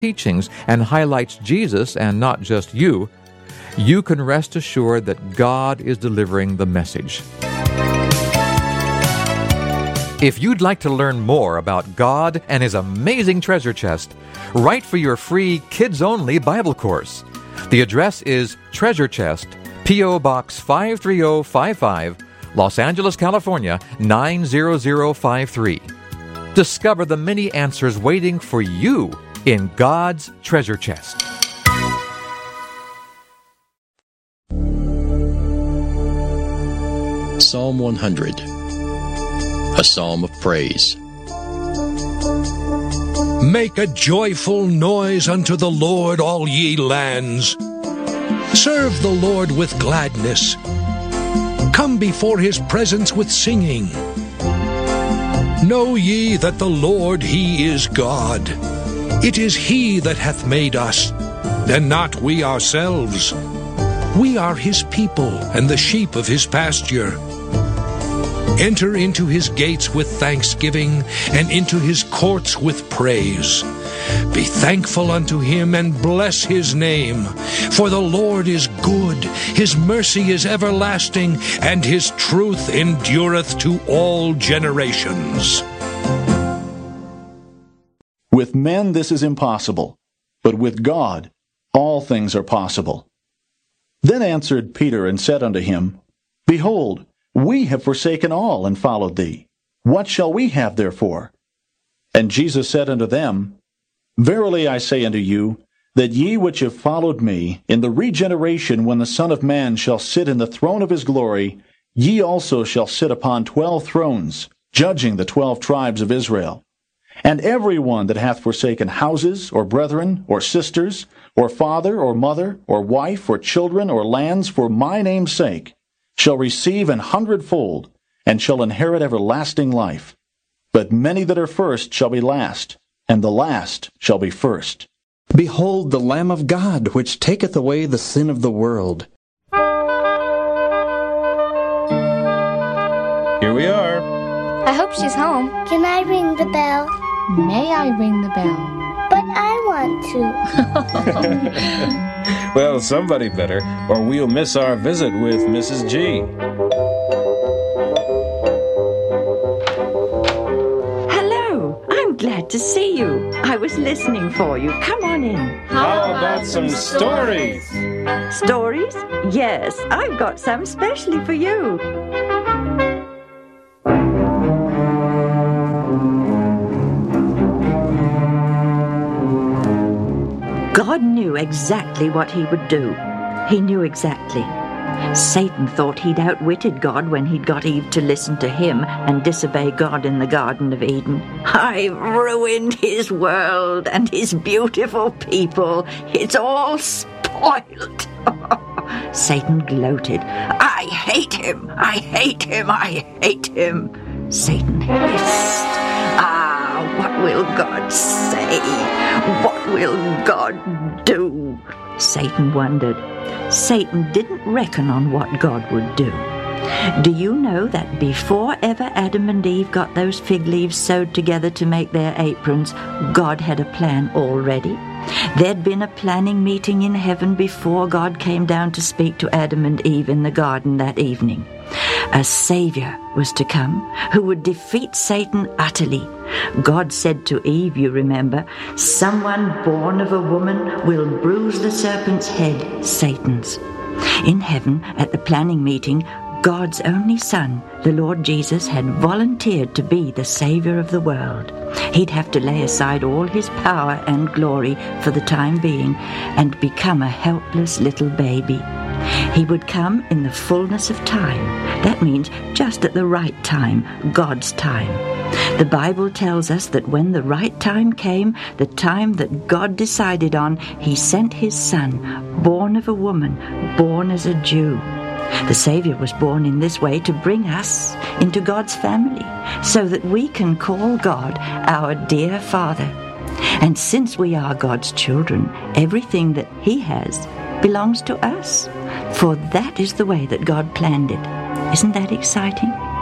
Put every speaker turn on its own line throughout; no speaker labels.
teachings and highlights Jesus and not just you, you can rest assured that God is delivering the message. If you'd like to learn more about God and His amazing treasure chest, write for your free kids-only Bible course. The address is Treasure Chest, P.O. Box 53055, Los Angeles, California, 90053. Discover the many answers waiting for you in God's treasure chest.
Psalm 100, a psalm of praise.
Make a joyful noise unto the Lord, all ye lands. Serve the Lord with gladness. Come before His presence with singing. Know ye that the Lord, He is God. It is He that hath made us, and not we ourselves. We are His people, and the sheep of His pasture. Enter into His gates with thanksgiving, and into His courts with praise. Be thankful unto Him, and bless His name. For the Lord is good, His mercy is everlasting, and His truth endureth to all generations.
With men this is impossible, but with God all things are possible. Then answered Peter and said unto him, Behold, we have forsaken all and followed thee. What shall we have therefore? And Jesus said unto them, Verily I say unto you, that ye which have followed me, in the regeneration when the Son of Man shall sit in the throne of his glory, ye also shall sit upon 12 thrones, judging the 12 tribes of Israel. And every one that hath forsaken houses, or brethren, or sisters, or father, or mother, or wife, or children, or lands, for my name's sake, shall receive 100-fold, and shall inherit everlasting life. But many that are first shall be last, and the last shall be first.
Behold the Lamb of God, which taketh away the sin of the world.
Here we are.
I hope she's home.
Can I ring the bell?
May I ring the bell?
But I want
to. Well, somebody better, or we'll miss our visit with Mrs. G.
Hello, I'm glad to see you. I was listening for you. Come on in.
How about some stories?
Stories? Yes, I've got some specially for you. God knew exactly what He would do. He knew exactly. Satan thought he'd outwitted God when he'd got Eve to listen to him and disobey God in the Garden of Eden. I've ruined his world and his beautiful people. It's all spoiled. Satan gloated. I hate him! I hate him! I hate him! Satan hissed. What will God say? What will God do? Satan wondered. Satan didn't reckon on what God would do. Do you know that before ever Adam and Eve got those fig leaves sewed together to make their aprons, God had a plan already? There'd been a planning meeting in heaven before God came down to speak to Adam and Eve in the garden that evening. A Savior was to come who would defeat Satan utterly. God said to Eve, you remember, someone born of a woman will bruise the serpent's head, Satan's. In heaven, at the planning meeting, God's only Son, the Lord Jesus, had volunteered to be the Savior of the world. He'd have to lay aside all his power and glory for the time being and become a helpless little baby. He would come in the fullness of time. That means just at the right time, God's time. The Bible tells us that when the right time came, the time that God decided on, He sent His Son, born of a woman, born as a Jew. The Savior was born in this way to bring us into God's family, so that we can call God our dear Father. And since we are God's children, everything that He has belongs to us. For that is the way that God planned it. Isn't that exciting?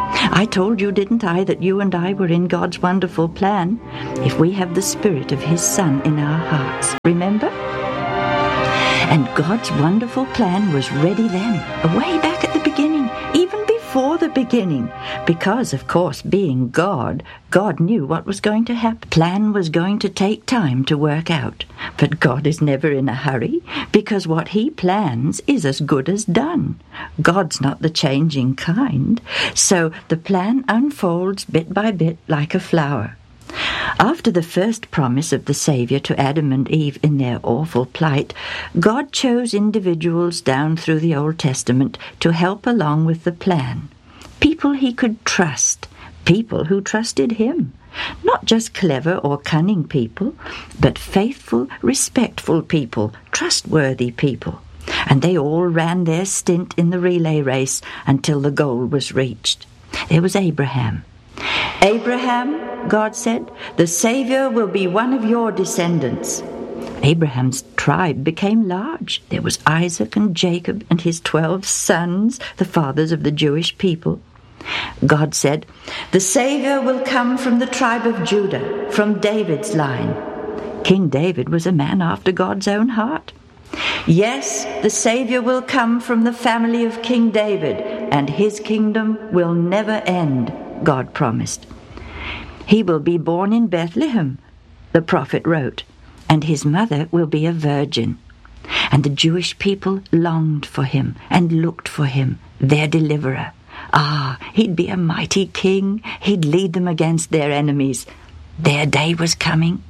I told you, didn't I, that you and I were in God's wonderful plan if we have the Spirit of His Son in our hearts. Remember? And God's wonderful plan was ready then, way back at the beginning, even before the beginning. Because, of course, being God, God knew what was going to happen. Plan was going to take time to work out. But God is never in a hurry, because what He plans is as good as done. God's not the changing kind. So the plan unfolds bit by bit like a flower. After the first promise of the Saviour to Adam and Eve in their awful plight, God chose individuals down through the Old Testament to help along with the plan. People He could trust, people who trusted Him. Not just clever or cunning people, but faithful, respectful people, trustworthy people. And they all ran their stint in the relay race until the goal was reached. There was Abraham. Abraham, God said, the Saviour will be one of your descendants. Abraham's tribe became large. There was Isaac and Jacob and his 12 sons, the fathers of the Jewish people. God said, the Saviour will come from the tribe of Judah, from David's line. King David was a man after God's own heart. Yes, the Saviour will come from the family of King David, and his kingdom will never end, God promised. He will be born in Bethlehem, the prophet wrote, and his mother will be a virgin. And the Jewish people longed for him and looked for him, their deliverer. He'd be a mighty king. He'd lead them against their enemies. Their day was coming.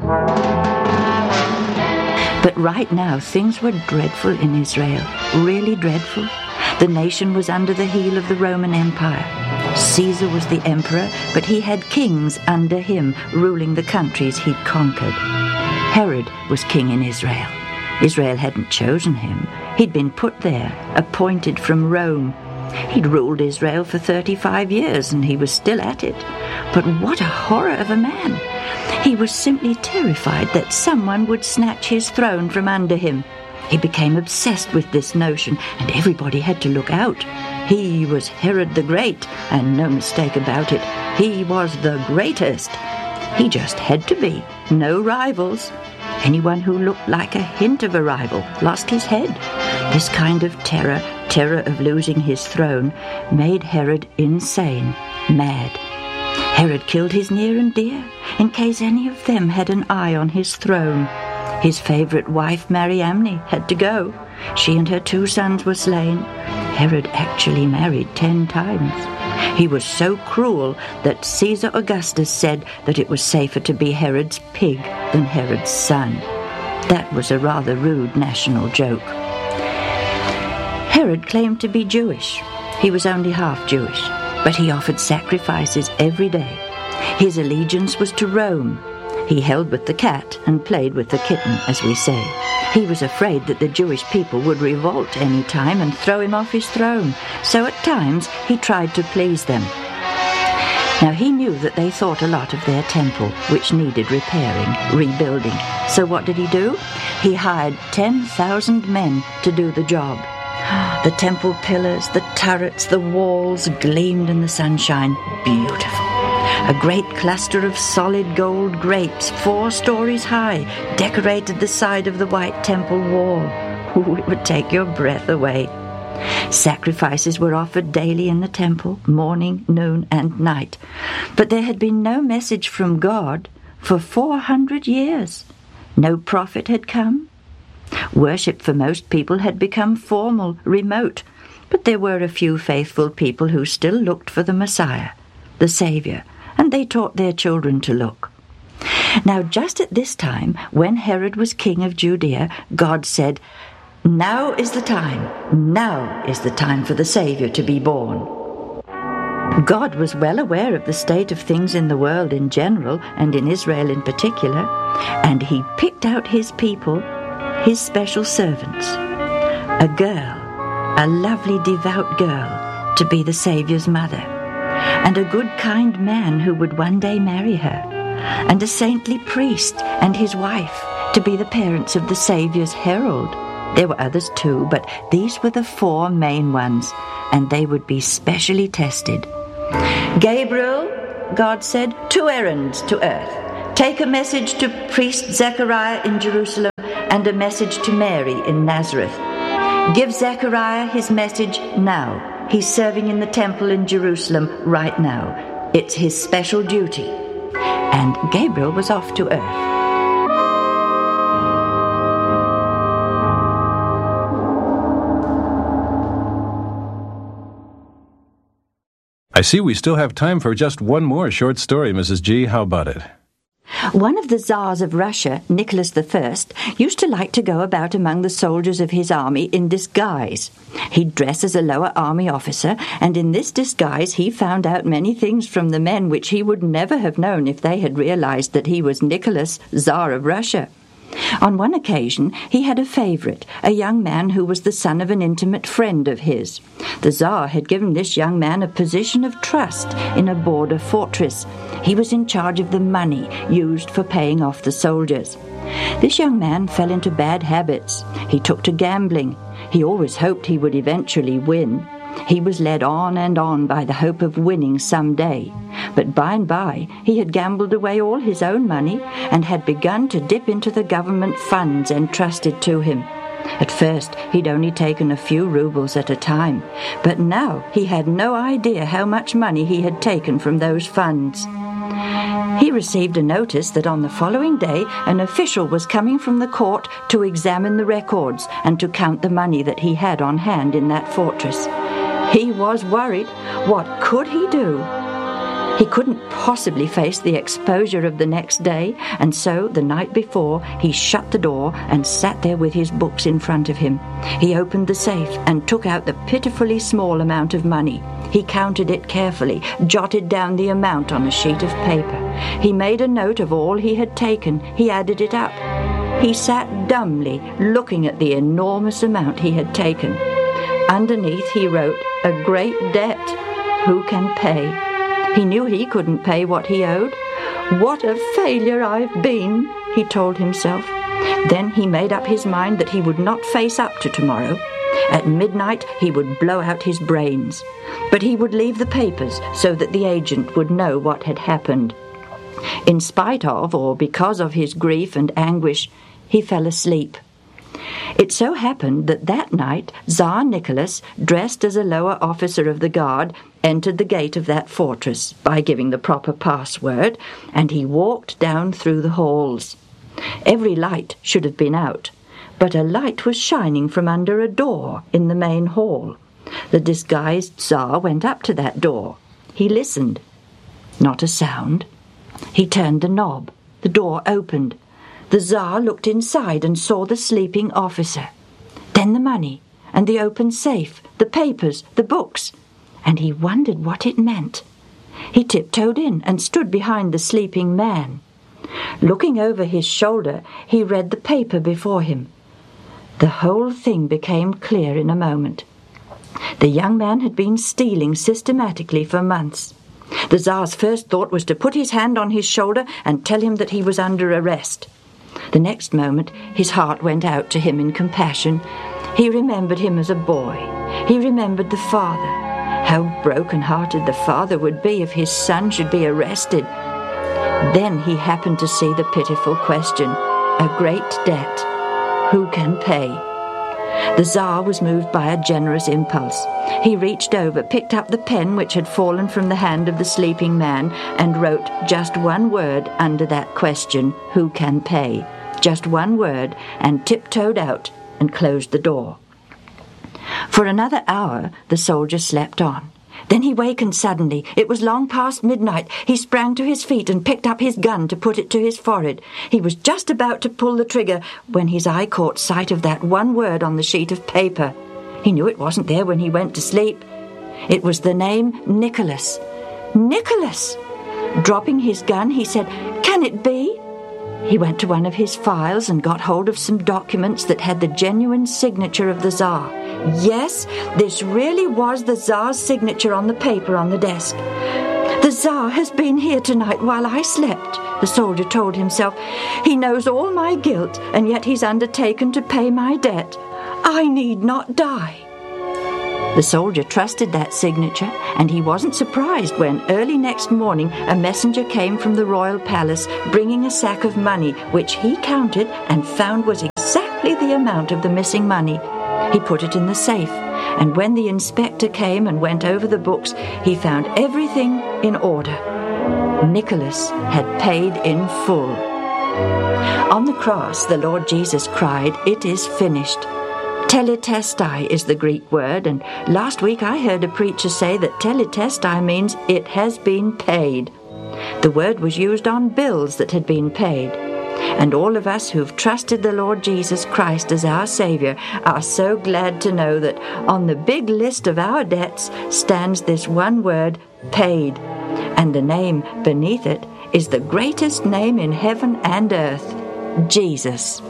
But right now, things were dreadful in Israel, really dreadful. The nation was under the heel of the Roman Empire. Caesar was the emperor, but he had kings under him, ruling the countries he'd conquered. Herod was king in Israel. Israel hadn't chosen him. He'd been put there, appointed from Rome. He'd ruled Israel for 35 years, and he was still at it. But what a horror of a man! He was simply terrified that someone would snatch his throne from under him. He became obsessed with this notion, and everybody had to look out. He was Herod the Great, and no mistake about it. He was the greatest. He just had to be. No rivals. Anyone who looked like a hint of a rival lost his head. This kind of terror of losing his throne, made Herod insane, mad. Herod killed his near and dear, in case any of them had an eye on his throne. His favorite wife, Mariamne, had to go. She and her 2 sons were slain. Herod actually married 10 times. He was so cruel that Caesar Augustus said that it was safer to be Herod's pig than Herod's son. That was a rather rude national joke. Herod claimed to be Jewish. He was only half Jewish, but he offered sacrifices every day. His allegiance was to Rome. He held with the cat and played with the kitten, as we say. He was afraid that the Jewish people would revolt any time and throw him off his throne, so at times he tried to please them. Now he knew that they thought a lot of their temple, which needed repairing, rebuilding. So what did he do? He hired 10,000 men to do the job. The temple pillars, the turrets, the walls gleamed in the sunshine. Beautiful. A great cluster of solid gold grapes, 4 stories high, decorated the side of the white temple wall. It would take your breath away. Sacrifices were offered daily in the temple, morning, noon, and night. But there had been no message from God for 400 years. No prophet had come. Worship for most people had become formal, remote, but there were a few faithful people who still looked for the Messiah, the Saviour, and they taught their children to look. Now, just at this time, when Herod was king of Judea, God said, "Now is the time. Now is the time for the Saviour to be born." God was well aware of the state of things in the world in general, and in Israel in particular, and he picked out his people, his special servants, a girl, a lovely devout girl, to be the Saviour's mother, and a good kind man who would one day marry her, and a saintly priest and his wife to be the parents of the Saviour's herald. There were others too, but these were the 4 main ones, and they would be specially tested. "Gabriel," God said, "two errands to earth. Take a message to priest Zechariah in Jerusalem and a message to Mary in Nazareth. Give Zechariah his message now. He's serving in the temple in Jerusalem right now. It's his special duty." And Gabriel was off to earth.
I see we still have time for just one more short story, Mrs. G. How about it?
One of the Tsars of Russia, Nicholas I, used to like to go about among the soldiers of his army in disguise. He'd dress as a lower army officer, and in this disguise he found out many things from the men which he would never have known if they had realized that he was Nicholas, Tsar of Russia. On one occasion he had a favourite, a young man who was the son of an intimate friend of his. The Tsar had given this young man a position of trust in a border fortress. He was in charge of the money used for paying off the soldiers. This young man fell into bad habits. He took to gambling. He always hoped he would eventually win. He was led on and on by the hope of winning some day. But by and by he had gambled away all his own money and had begun to dip into the government funds entrusted to him. At first he'd only taken a few rubles at a time, but now he had no idea how much money he had taken from those funds. He received a notice that on the following day an official was coming from the court to examine the records and to count the money that he had on hand in that fortress. He was worried. What could he do? He couldn't possibly face the exposure of the next day, and so the night before he shut the door and sat there with his books in front of him. He opened the safe and took out the pitifully small amount of money. He counted it carefully, jotted down the amount on a sheet of paper. He made a note of all he had taken. He added it up. He sat dumbly, looking at the enormous amount he had taken. Underneath he wrote, "A great debt. Who can pay?" He knew he couldn't pay what he owed. "What a failure I've been," he told himself. Then he made up his mind that he would not face up to tomorrow. At midnight he would blow out his brains. But he would leave the papers so that the agent would know what had happened. In spite of, or because of his grief and anguish, he fell asleep. It so happened that that night Tsar Nicholas, dressed as a lower officer of the guard, entered the gate of that fortress by giving the proper password, and he walked down through the halls. Every light should have been out, but a light was shining from under a door in the main hall. The disguised Tsar went up to that door. He listened. Not a sound. He turned the knob. The door opened. The Tsar looked inside and saw the sleeping officer. Then the money, and the open safe, the papers, the books, and he wondered what it meant. He tiptoed in and stood behind the sleeping man. Looking over his shoulder, he read the paper before him. The whole thing became clear in a moment. The young man had been stealing systematically for months. The Tsar's first thought was to put his hand on his shoulder and tell him that he was under arrest. The next moment his heart went out to him in compassion. He remembered him as a boy. He remembered the father. How broken-hearted the father would be if his son should be arrested. Then he happened to see the pitiful question, "A great debt. Who can pay?" The Tsar was moved by a generous impulse. He reached over, picked up the pen which had fallen from the hand of the sleeping man, and wrote just one word under that question, "Who can pay?" Just one word, and tiptoed out and closed the door. For another hour the soldier slept on. Then he wakened suddenly. It was long past midnight. He sprang to his feet and picked up his gun to put it to his forehead. He was just about to pull the trigger when his eye caught sight of that one word on the sheet of paper. He knew it wasn't there when he went to sleep. It was the name Nicholas. Nicholas! Dropping his gun, he said, "Can it be?" He went to one of his files and got hold of some documents that had the genuine signature of the Tsar. Yes, this really was the Tsar's signature on the paper on the desk. "The Tsar has been here tonight while I slept," the soldier told himself. "He knows all my guilt, and yet he's undertaken to pay my debt. I need not die." The soldier trusted that signature, and he wasn't surprised when, early next morning, a messenger came from the royal palace bringing a sack of money, which he counted and found was exactly the amount of the missing money. He put it in the safe, and when the inspector came and went over the books, he found everything in order. Nicholas had paid in full. On the cross, the Lord Jesus cried, "It is finished." Teletestai is the Greek word, and last week I heard a preacher say that teletestai means it has been paid. The word was used on bills that had been paid. And all of us who've trusted the Lord Jesus Christ as our Savior are so glad to know that on the big list of our debts stands this one word, paid. And the name beneath it is the greatest name in heaven and earth, Jesus.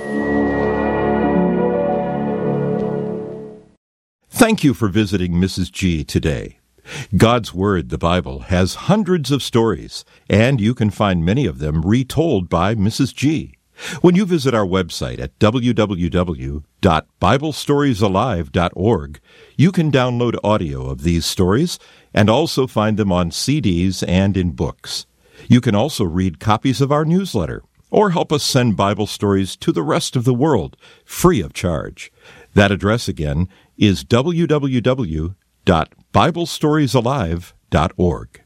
Thank you for visiting Mrs. G today. God's Word, the Bible, has hundreds of stories, and you can find many of them retold by Mrs. G. When you visit our website at www.biblestoriesalive.org, you can download audio of these stories and also find them on CDs and in books. You can also read copies of our newsletter or help us send Bible stories to the rest of the world free of charge. That address again is www.biblestoriesalive.org.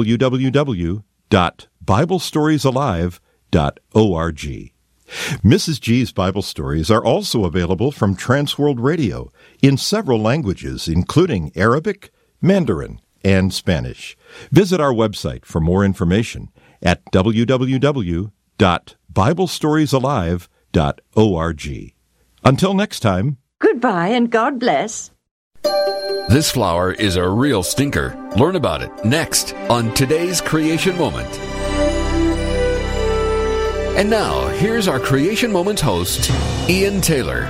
www.biblestoriesalive.org. Mrs. G's Bible stories are also available from Transworld Radio in several languages, including Arabic, Mandarin, and Spanish. Visit our website for more information at www.biblestoriesalive.org. Until next time,
goodbye and God bless.
This flower is a real stinker. Learn about it next on today's Creation Moment. And now, here's our Creation Moment host, Ian Taylor.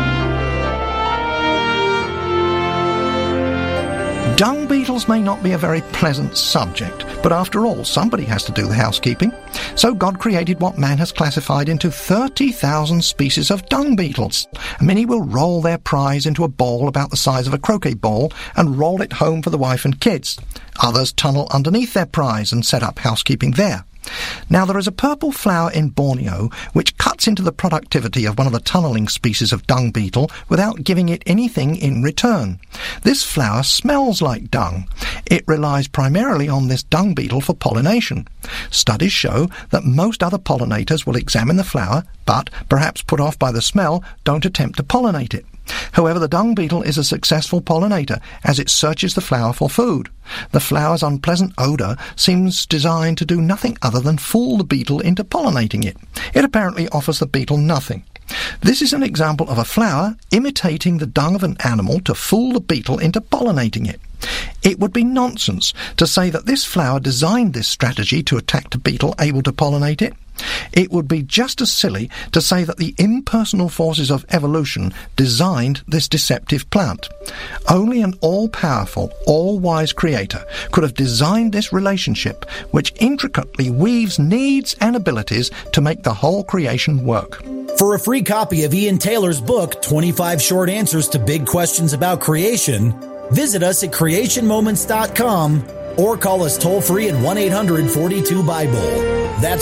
Dung beetles may not be a very pleasant subject, but after all, somebody has to do the housekeeping. So God created what man has classified into 30,000 species of dung beetles. Many will roll their prize into a ball about the size of a croquet ball and roll it home for the wife and kids. Others tunnel underneath their prize and set up housekeeping there. Now, there is a purple flower in Borneo which cuts into the productivity of one of the tunneling species of dung beetle without giving it anything in return. This flower smells like dung. It relies primarily on this dung beetle for pollination. Studies show that most other pollinators will examine the flower, but, perhaps put off by the smell, don't attempt to pollinate it. However, the dung beetle is a successful pollinator as it searches the flower for food. The flower's unpleasant odour seems designed to do nothing other than fool the beetle into pollinating it. It apparently offers the beetle nothing. This is an example of a flower imitating the dung of an animal to fool the beetle into pollinating it. It would be nonsense to say that this flower designed this strategy to attack the beetle able to pollinate it. It would be just as silly to say that the impersonal forces of evolution designed this deceptive plant. Only an all-powerful, all-wise creator could have designed this relationship which intricately weaves needs and abilities to make the whole creation work.
For a free copy of Ian Taylor's book, 25 Short Answers to Big Questions About Creation, visit us at creationmoments.com or call us toll-free at 1-800-42-BIBLE. That's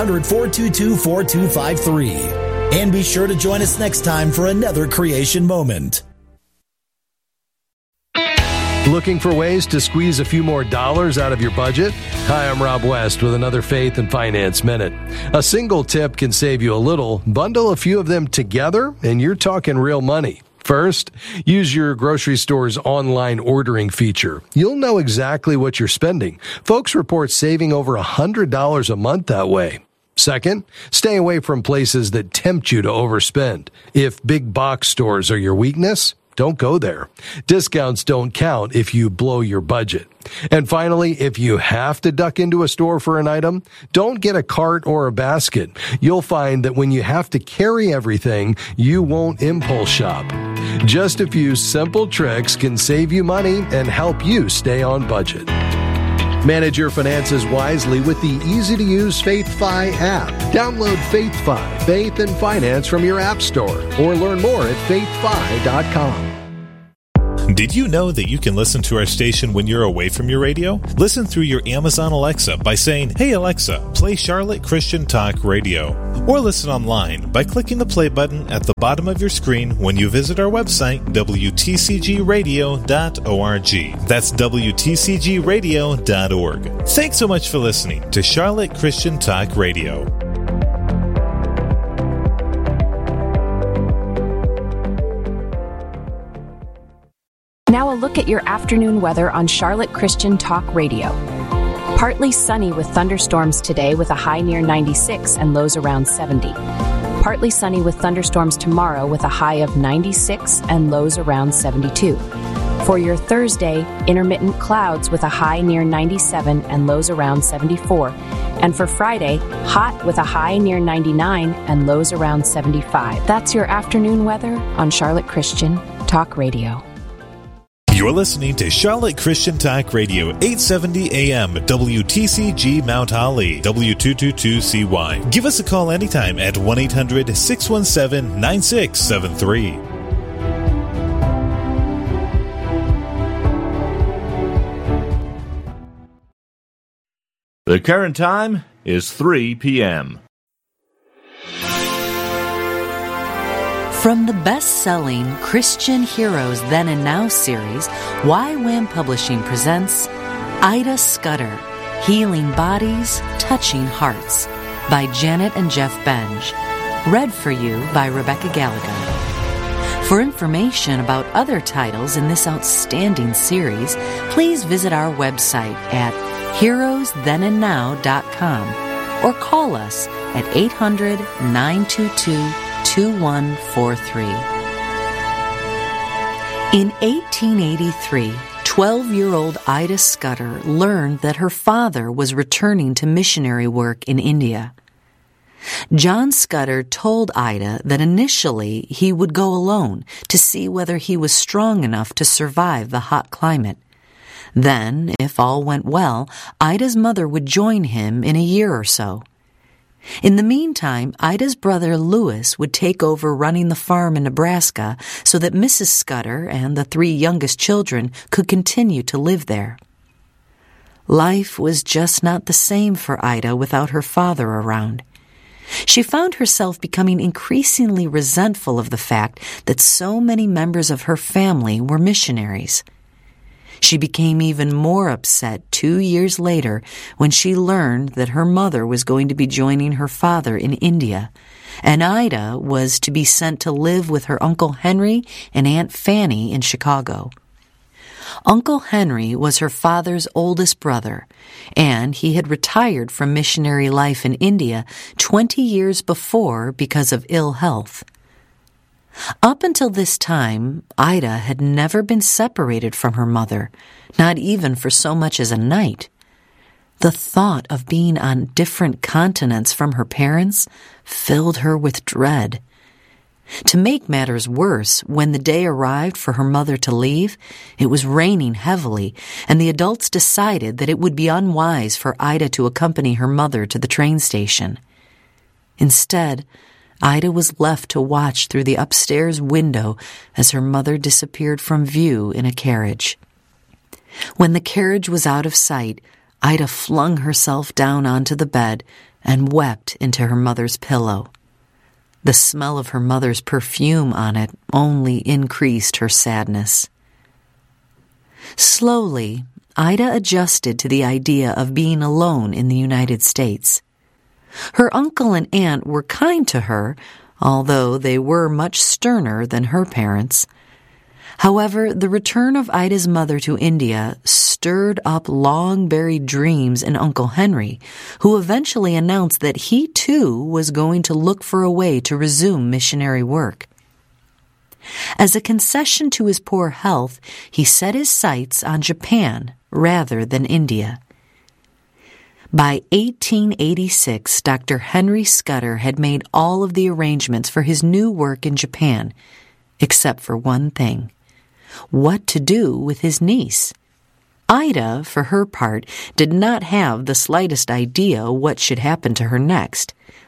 1-800-422-4253. And be sure to join us next time for another Creation Moment.
Looking for ways to squeeze a few more dollars out of your budget? Hi, I'm Rob West with another Faith and Finance Minute. A single tip can save you a little. Bundle a few of them together, and you're talking real money. First, use your grocery store's online ordering feature. You'll know exactly what you're spending. Folks report saving over $100 a month that way. Second, stay away from places that tempt you to overspend. If big box stores are your weakness, don't go there. Discounts don't count if you blow your budget. And finally, if you have to duck into a store for an item, don't get a cart or a basket. You'll find that when you have to carry everything, you won't impulse shop. Just a few simple tricks can save you money and help you stay on budget. Manage your finances wisely with the easy-to-use FaithFi app. Download FaithFi, Faith and Finance from your app store, or learn more at faithfi.com.
Did you know that you can listen to our station when you're away from your radio? Listen through your Amazon Alexa by saying, "Hey Alexa, play Charlotte Christian Talk Radio." Or listen online by clicking the play button at the bottom of your screen when you visit our website, WTCGradio.org. That's WTCGradio.org. Thanks so much for listening to Charlotte Christian Talk Radio.
Now a look at your afternoon weather on Charlotte Christian Talk Radio. Partly sunny with thunderstorms today with a high near 96 and lows around 70. Partly sunny with thunderstorms tomorrow with a high of 96 and lows around 72. For your Thursday, intermittent clouds with a high near 97 and lows around 74. And for Friday, hot with a high near 99 and lows around 75. That's your afternoon weather on Charlotte Christian Talk Radio.
You're listening to Charlotte Christian Talk Radio, 870 AM, WTCG Mount Holly, W222CY. Give us a call anytime at 1-800-617-9673.
The current time is 3 p.m.
From the best-selling Christian Heroes Then and Now series, YWAM Publishing presents Ida Scudder, Healing Bodies, Touching Hearts, by Janet and Jeff Benge. Read for you by Rebecca Gallagher. For information about other titles in this outstanding series, please visit our website at heroesthenandnow.com or call us at 800-922-2143. In 1883, 12-year-old Ida Scudder learned that her father was returning to missionary work in India. John Scudder told Ida that initially he would go alone to see whether he was strong enough to survive the hot climate. Then, if all went well, Ida's mother would join him in a year or so. In the meantime, Ida's brother Louis would take over running the farm in Nebraska so that Mrs. Scudder and the 3 youngest children could continue to live there. Life was just not the same for Ida without her father around. She found herself becoming increasingly resentful of the fact that so many members of her family were missionaries. She became even more upset 2 years later when she learned that her mother was going to be joining her father in India, and Ida was to be sent to live with her Uncle Henry and Aunt Fanny in Chicago. Uncle Henry was her father's oldest brother, and he had retired from missionary life in India 20 years before because of ill health. Up until this time, Ida had never been separated from her mother, not even for so much as a night. The thought of being on different continents from her parents filled her with dread. To make matters worse, when the day arrived for her mother to leave, it was raining heavily, and the adults decided that it would be unwise for Ida to accompany her mother to the train station. Instead, Ida was left to watch through the upstairs window as her mother disappeared from view in a carriage. When the carriage was out of sight, Ida flung herself down onto the bed and wept into her mother's pillow. The smell of her mother's perfume on it only increased her sadness. Slowly, Ida adjusted to the idea of being alone in the United States. Her uncle and aunt were kind to her, although they were much sterner than her parents. However, the return of Ida's mother to India stirred up long-buried dreams in Uncle Henry, who eventually announced that he too was going to look for a way to resume missionary work. As a concession to his poor health, he set his sights on Japan rather than India. By 1886, Dr. Henry Scudder had made all of the arrangements for his new work in Japan, except for one thing: what to do with his niece. Ida, for her part, did not have the slightest idea what should happen to her next.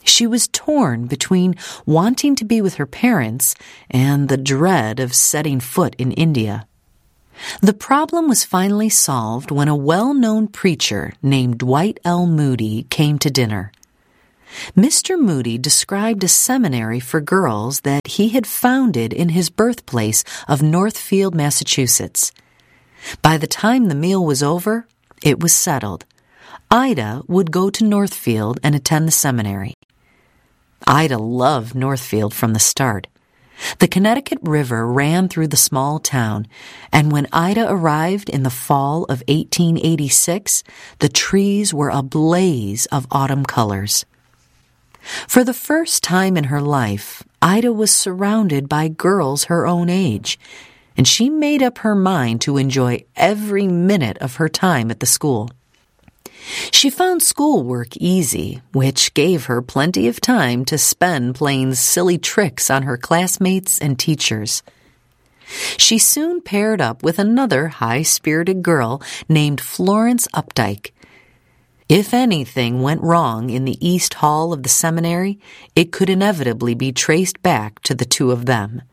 She was torn between wanting to be with her parents and the dread of setting foot in India. The problem was finally solved when a well-known preacher named Dwight L. Moody came to dinner. Mr. Moody described a seminary for girls that he had founded in his birthplace of Northfield, Massachusetts. By the time the meal was over, it was settled. Ida would go to Northfield and attend the seminary. Ida loved Northfield from the start. The Connecticut River ran through the small town, and when Ida arrived in the fall of 1886, the trees were ablaze of autumn colors. For the first time in her life, Ida was surrounded by girls her own age, and she made up her mind to enjoy every minute of her time at the school. She found schoolwork easy, which gave her plenty of time to spend playing silly tricks on her classmates and teachers. She soon paired up with another high-spirited girl named Florence Updike. If anything went wrong in the East Hall of the seminary, it could inevitably be traced back to the two of them.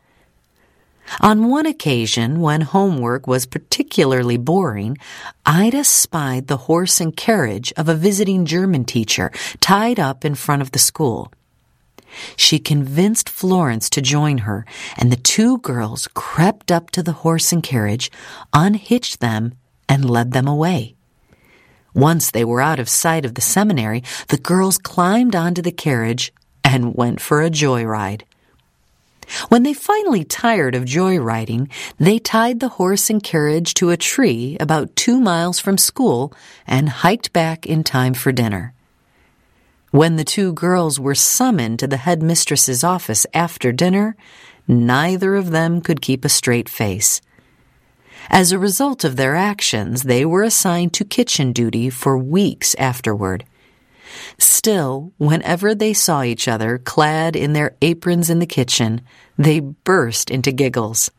On one occasion, when homework was particularly boring, Ida spied the horse and carriage of a visiting German teacher tied up in front of the school. She convinced Florence to join her, and the two girls crept up to the horse and carriage, unhitched them, and led them away. Once they were out of sight of the seminary, the girls climbed onto the carriage and went for a joyride. When they finally tired of joyriding, they tied the horse and carriage to a tree about 2 miles from school and hiked back in time for dinner. When the two girls were summoned to the headmistress's office after dinner, neither of them could keep a straight face. As a result of their actions, they were assigned to kitchen duty for weeks afterward. Still, whenever they saw each other clad in their aprons in the kitchen, they burst into giggles.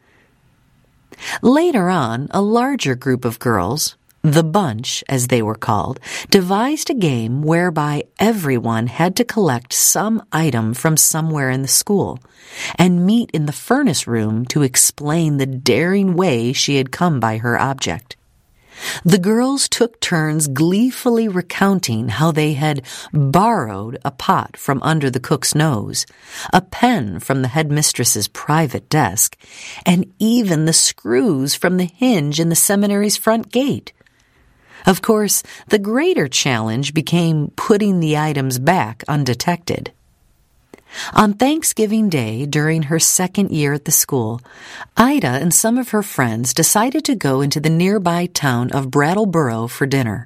Later on, a larger group of girls, the Bunch, as they were called, devised a game whereby everyone had to collect some item from somewhere in the school and meet in the furnace room to explain the daring way she had come by her object. The girls took turns gleefully recounting how they had borrowed a pot from under the cook's nose, a pen from the headmistress's private desk, and even the screws from the hinge in the seminary's front gate. Of course, the greater challenge became putting the items back undetected. On Thanksgiving Day, during her second year at the school, Ida and some of her friends decided to go into the nearby town of Brattleboro for dinner.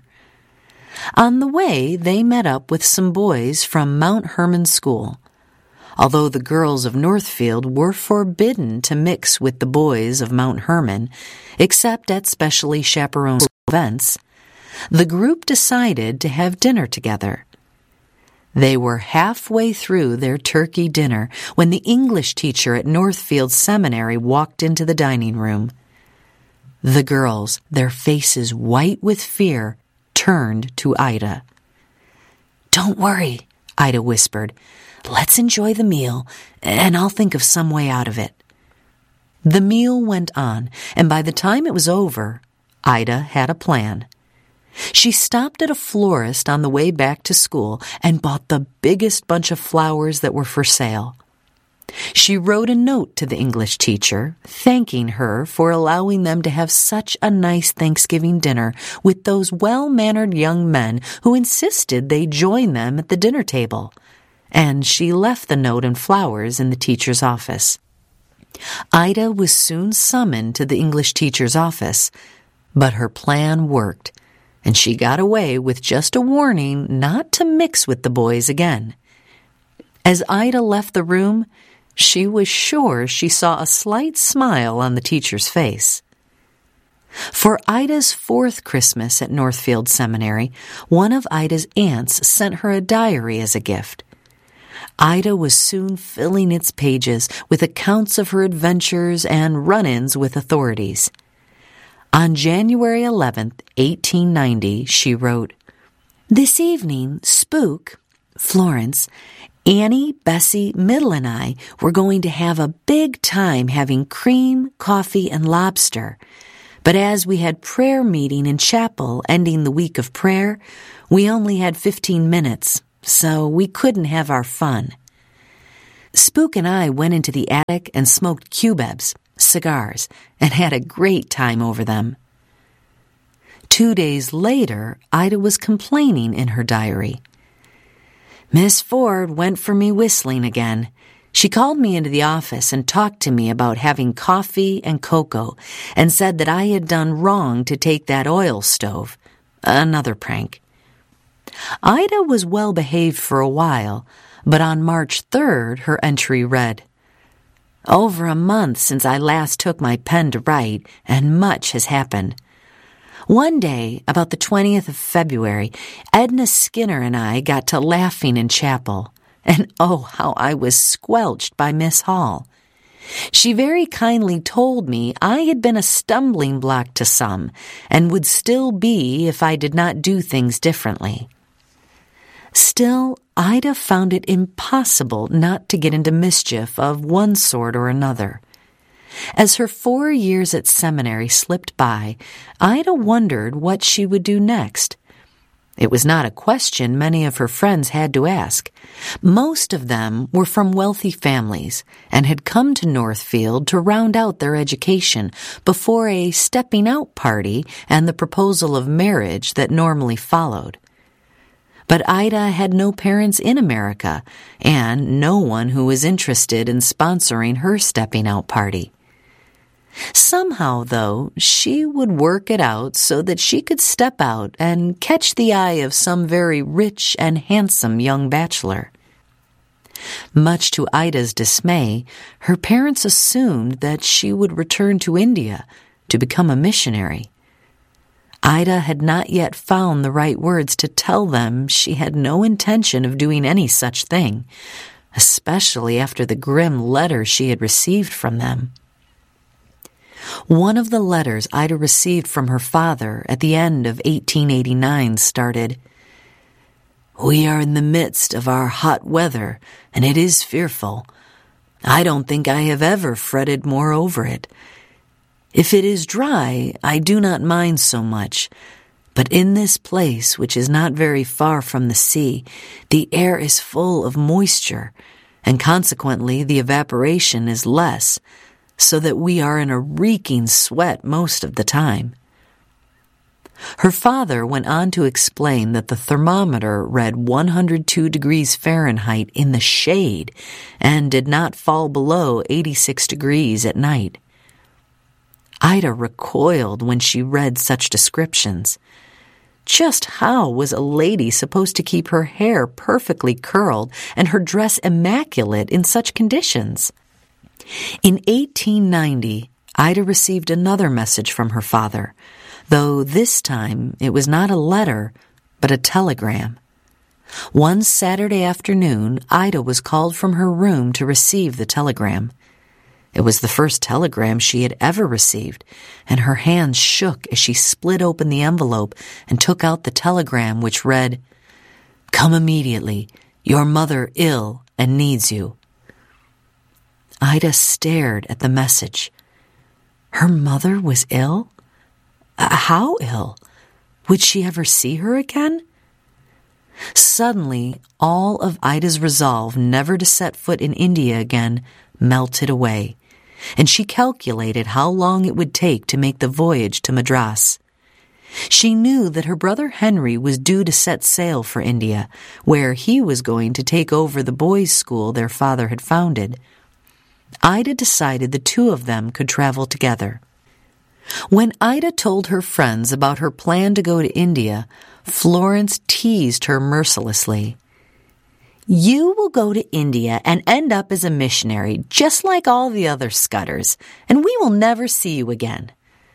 On the way, they met up with some boys from Mount Hermon School. Although the girls of Northfield were forbidden to mix with the boys of Mount Hermon, except at specially chaperoned events, the group decided to have dinner together. They were halfway through their turkey dinner when the English teacher at Northfield Seminary walked into the dining room. The girls, their faces white with fear, turned to Ida. "Don't worry," Ida whispered. "Let's enjoy the meal, and I'll think of some way out of it." The meal went on, and by the time it was over, Ida had a plan. She stopped at a florist on the way back to school and bought the biggest bunch of flowers that were for sale. She wrote a note to the English teacher, thanking her for allowing them to have such a nice Thanksgiving dinner with those well-mannered young men who insisted they join them at the dinner table. And she left the note and flowers in the teacher's office. Ida was soon summoned to the English teacher's office, but her plan worked, and she got away with just a warning not to mix with the boys again. As Ida left the room, she was sure she saw a slight smile on the teacher's face. For Ida's 4th Christmas at Northfield Seminary, one of Ida's aunts sent her a diary as a gift. Ida was soon filling its pages with accounts of her adventures and run-ins with authorities. On January 11th, 1890, she wrote, "This evening, Spook, Florence, Annie, Bessie, Middle, and I were going to have a big time having cream, coffee, and lobster. But as we had prayer meeting in chapel ending the week of prayer, we only had 15 minutes, so we couldn't have our fun. Spook and I went into the attic and smoked cubebs, cigars, and had a great time over them. 2 days later, Ida was complaining in her diary. Miss Ford went for me whistling again. She called me into the office and talked to me about having coffee and cocoa and said that I had done wrong to take that oil stove. Another prank. Ida was well behaved for a while, but on March 3rd, her entry read, "Over a month since I last took my pen to write, and much has happened. One day, about the 20th of February, Edna Skinner and I got to laughing in chapel, and oh, how I was squelched by Miss Hall. She very kindly told me I had been a stumbling block to some, and would still be if I did not do things differently." Still, Ida found it impossible not to get into mischief of one sort or another. As her 4 years at seminary slipped by, Ida wondered what she would do next. It was not a question many of her friends had to ask. Most of them were from wealthy families and had come to Northfield to round out their education before a stepping-out party and the proposal of marriage that normally followed. But Ida had no parents in America and no one who was interested in sponsoring her stepping-out party. Somehow, though, she would work it out so that she could step out and catch the eye of some very rich and handsome young bachelor. Much to Ida's dismay, her parents assumed that she would return to India to become a missionary. Ida had not yet found the right words to tell them she had no intention of doing any such thing, especially after the grim letter she had received from them. One of the letters Ida received from her father at the end of 1889 started, "We are in the midst of our hot weather, and it is fearful. I don't think I have ever fretted more over it. If it is dry, I do not mind so much, but in this place, which is not very far from the sea, the air is full of moisture, and consequently the evaporation is less, so that we are in a reeking sweat most of the time." Her father went on to explain that the thermometer read 102 degrees Fahrenheit in the shade and did not fall below 86 degrees at night. Ida recoiled when she read such descriptions. Just how was a lady supposed to keep her hair perfectly curled and her dress immaculate in such conditions? In 1890, Ida received another message from her father, though this time it was not a letter, but a telegram. One Saturday afternoon, Ida was called from her room to receive the telegram. It was the first telegram she had ever received, and her hands shook as she split open the envelope and took out the telegram, which read, "Come immediately. Your mother ill and needs you." Ida stared at the message. Her mother was ill? How ill? Would she ever see her again? Suddenly, all of Ida's resolve never to set foot in India again melted away, and she calculated how long it would take to make the voyage to Madras. She knew that her brother Henry was due to set sail for India, where he was going to take over the boys' school their father had founded. Ida decided the two of them could travel together. When Ida told her friends about her plan to go to India, Florence teased her mercilessly. "You will go to India and end up as a missionary, just like all the other Scudders, and we will never see you again."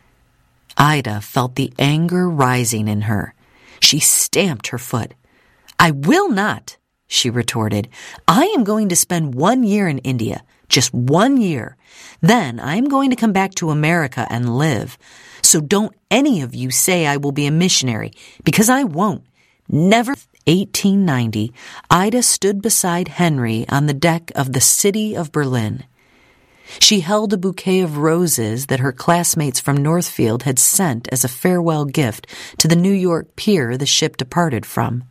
Ida felt the anger rising in her. She stamped her foot. "I will not," she retorted. "I am going to spend 1 year in India. Just 1 year. Then I'm going to come back to America and live. So don't any of you say I will be a missionary, because I won't. Never 1890, Ida stood beside Henry on the deck of the City of Berlin. She held a bouquet of roses that her classmates from Northfield had sent as a farewell gift to the New York pier the ship departed from.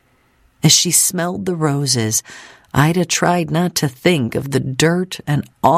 As she smelled the roses, Ida tried not to think of the dirt and